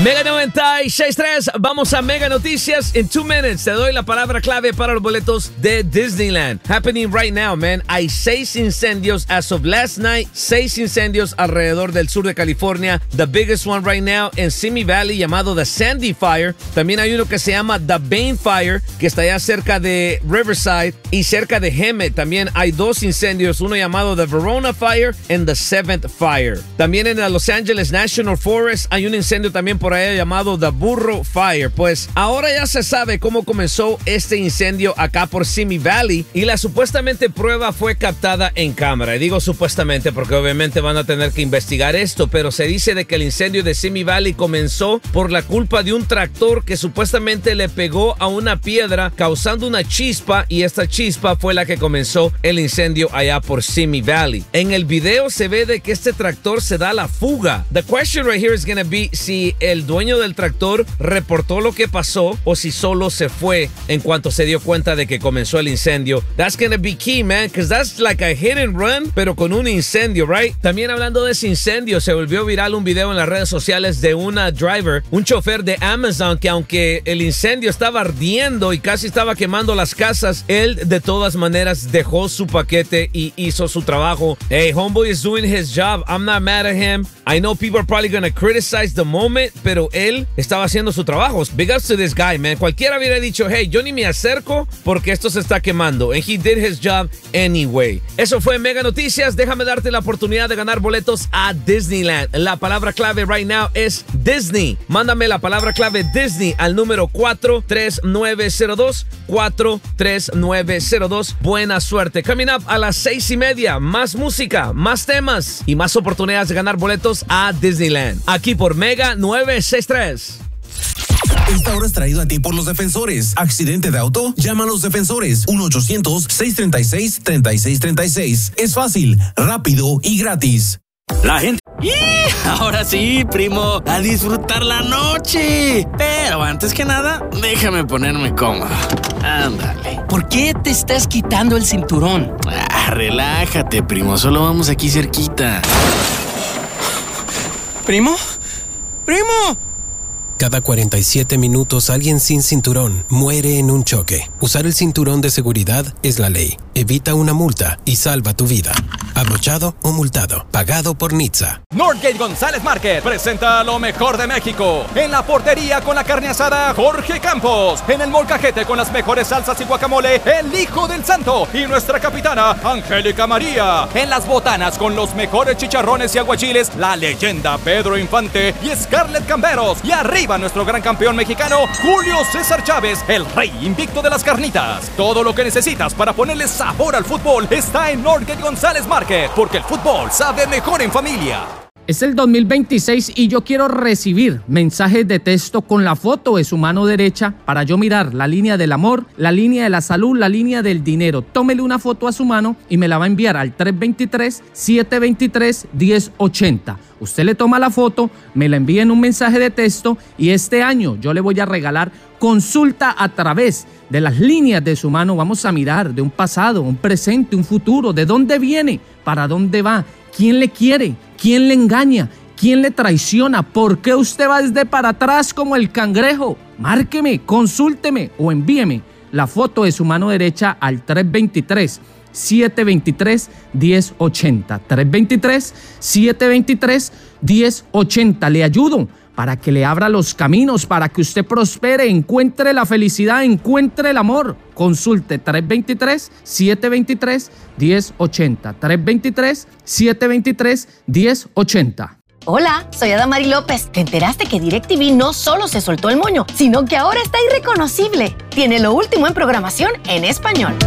Mega 96.3, vamos a Mega Noticias. In 2 minutes te doy la palabra clave para los boletos de Disneyland. Happening right now, man. Hay 6 incendios as of last night. 6 incendios alrededor del sur de California. The biggest one right now en Simi Valley, llamado the Sandy Fire. También hay uno que se llama the Bane Fire, que está allá cerca de Riverside y cerca de Hemet. También hay 2 incendios, uno llamado the Verona Fire and the 7th Fire. También en la Los Angeles National Forest hay un incendio también por ahí llamado The Burro Fire. Pues ahora ya se sabe cómo comenzó este incendio acá por Simi Valley y la supuestamente prueba fue captada en cámara. Y digo supuestamente porque obviamente van a tener que investigar esto, pero se dice de que el incendio de Simi Valley comenzó por la culpa de un tractor que supuestamente le pegó a una piedra causando una chispa, y esta chispa fue la que comenzó el incendio allá por Simi Valley. En el video se ve de que este tractor se da la fuga. The question right here is gonna be si el dueño del tractor reportó lo que pasó o si solo se fue en cuanto se dio cuenta de que comenzó el incendio. That's gonna be key, man, because that's like a hit and run, pero con un incendio, right? También hablando de ese incendio, se volvió viral un video en las redes sociales de una driver, un chofer de Amazon, que aunque el incendio estaba ardiendo y casi estaba quemando las casas, él de todas maneras dejó su paquete y hizo su trabajo. Hey, homeboy is doing his job. I'm not mad at him. I know people are probably gonna criticize the moment, pero él estaba haciendo su trabajo. Big ups to this guy, man. Cualquiera hubiera dicho, hey, yo ni me acerco porque esto se está quemando. And he did his job anyway. Eso fue Mega Noticias. Déjame darte la oportunidad de ganar boletos a Disneyland. La palabra clave right now es Disney. Mándame la palabra clave Disney al número 43902. 43902. Buena suerte. Coming up a las 6:30. Más música, más temas y más oportunidades de ganar boletos a Disneyland. Aquí por Mega 963. Esta hora es traído a ti por los defensores. ¿Accidente de auto? Llama a los defensores. 1-800-636-3636. Es fácil, rápido y gratis. La gente... Ahora sí, primo, a disfrutar la noche. Pero antes que nada, déjame ponerme cómodo. Ándale. ¿Por qué te estás quitando el cinturón? Relájate, primo, solo vamos aquí cerquita. ¿Primo? ¡Primo! Cada 47 minutos alguien sin cinturón muere en un choque. Usar el cinturón de seguridad es la ley. Evita una multa y salva tu vida. Abrochado o multado. Pagado por NHTSA. Northgate González Market presenta lo mejor de México. En la portería con la carne asada Jorge Campos. En el molcajete con las mejores salsas y guacamole el Hijo del Santo y nuestra capitana Angélica María. En las botanas con los mejores chicharrones y aguachiles la leyenda Pedro Infante y Scarlett Camberos. Y arriba nuestro gran campeón mexicano Julio César Chávez, el rey invicto de las carnitas. Todo lo que necesitas para ponerle sabor al fútbol está en Northgate González Market, porque el fútbol sabe mejor en familia. Es el 2026 y yo quiero recibir mensajes de texto con la foto de su mano derecha para yo mirar la línea del amor, la línea de la salud, la línea del dinero. Tómele una foto a su mano y me la va a enviar al 323-723-1080. Usted le toma la foto, me la envía en un mensaje de texto y este año yo le voy a regalar consulta a través de las líneas de su mano. Vamos a mirar de un pasado, un presente, un futuro, de dónde viene, para dónde va, quién le quiere, quién le engaña, quién le traiciona, por qué usted va desde para atrás como el cangrejo. Márqueme, consúlteme o envíeme la foto de su mano derecha al 323-723-1080. 323-723-1080. Le ayudo para que le abra los caminos, para que usted prospere, encuentre la felicidad, encuentre el amor. Consulte 323-723-1080. 323-723-1080. Hola, soy Adamari López. ¿Te enteraste que DirecTV no solo se soltó el moño, sino que ahora está irreconocible? Tiene lo último en programación en español.